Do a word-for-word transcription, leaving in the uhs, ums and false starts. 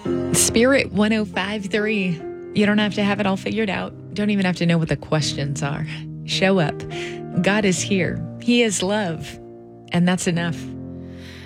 Spirit one oh five point three. You don't have to have it all figured out. Don't even have to know what the questions are. Show up. God is here. He is love. And that's enough.